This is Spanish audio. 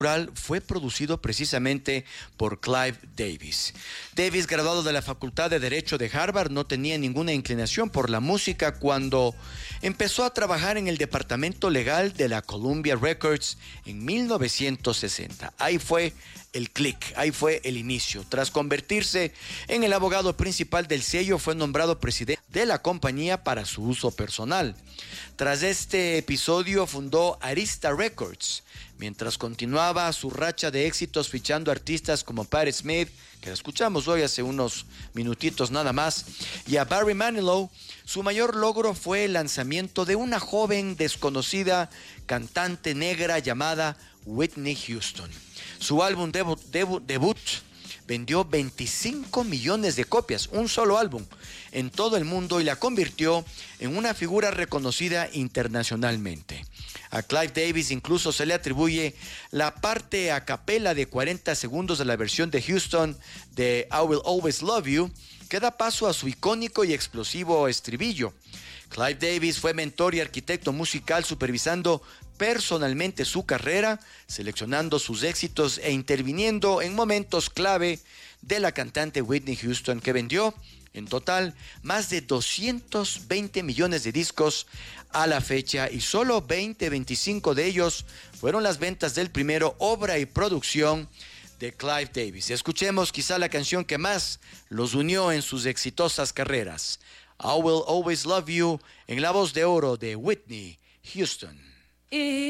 fue producido precisamente por Clive Davis. Davis, graduado de la Facultad de Derecho de Harvard, no tenía ninguna inclinación por la música cuando empezó a trabajar en el departamento legal de la Columbia Records en 1960. Ahí fue el clic, ahí fue el inicio. Tras convertirse en el abogado principal del sello, fue nombrado presidente de la compañía para su uso personal. Tras este episodio, fundó Arista Records, mientras continuaba su racha de éxitos fichando artistas como Patti Smith, que la escuchamos hoy hace unos minutitos nada más, y a Barry Manilow. Su mayor logro fue el lanzamiento de una joven desconocida cantante negra llamada Whitney Houston. Su álbum debut vendió 25 millones de copias, un solo álbum, en todo el mundo, y la convirtió en una figura reconocida internacionalmente. A Clive Davis incluso se le atribuye la parte a capela de 40 segundos de la versión de Houston de I Will Always Love You, que da paso a su icónico y explosivo estribillo. Clive Davis fue mentor y arquitecto musical, supervisando personalmente su carrera, seleccionando sus éxitos e interviniendo en momentos clave de la cantante Whitney Houston, que vendió en total más de 220 millones de discos a la fecha, y solo 25 de ellos fueron las ventas del primero, obra y producción de Clive Davis. Escuchemos quizá la canción que más los unió en sus exitosas carreras, I Will Always Love You, en la voz de oro de Whitney Houston.